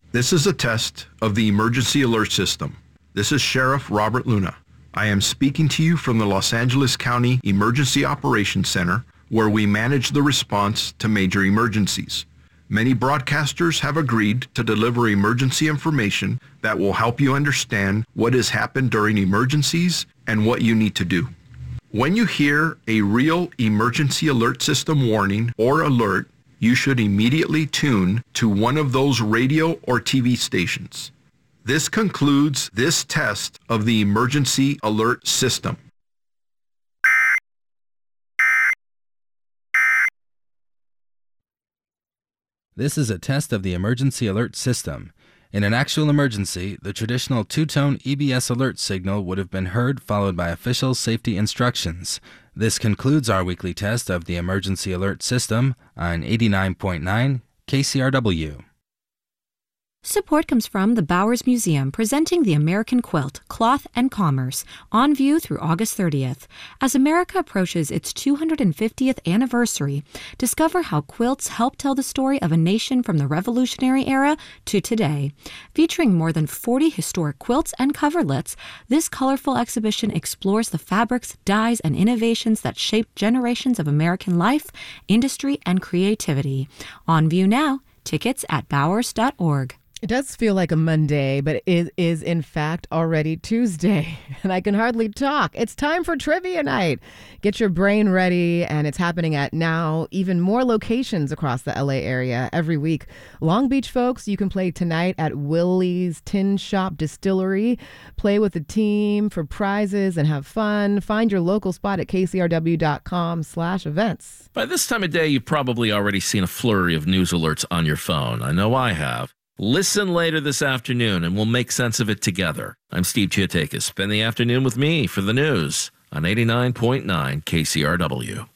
This is a test of the emergency alert system. This is Sheriff Robert Luna. I am speaking to you from the Los Angeles County Emergency Operations Center, where we manage the response to major emergencies. Many broadcasters have agreed to deliver emergency information that will help you understand what has happened during emergencies and what you need to do. When you hear a real emergency alert system warning or alert, you should immediately tune to one of those radio or TV stations. This concludes this test of the emergency alert system. This is a test of the emergency alert system. In an actual emergency, the traditional two-tone EBS alert signal would have been heard, followed by official safety instructions. This concludes our weekly test of the emergency alert system on 89.9 KCRW. Support comes from the Bowers Museum, presenting the American quilt, cloth, and commerce, on view through August 30th. As America approaches its 250th anniversary, discover how quilts help tell the story of a nation from the Revolutionary era to today. Featuring more than 40 historic quilts and coverlets, this colorful exhibition explores the fabrics, dyes, and innovations that shaped generations of American life, industry, and creativity. On view now. Tickets at bowers.org. It does feel like a Monday, but it is in fact already Tuesday, and I can hardly talk. It's time for trivia night. Get your brain ready, and it's happening at now even more locations across the LA area every week. Long Beach folks, you can play tonight at Willie's Tin Shop Distillery. Play with the team for prizes and have fun. Find your local spot at kcrw.com/events. By this time of day, you've probably already seen a flurry of news alerts on your phone. I know I have. Listen later this afternoon and we'll make sense of it together. I'm Steve Chiotakis. Spend the afternoon with me for the news on 89.9 KCRW.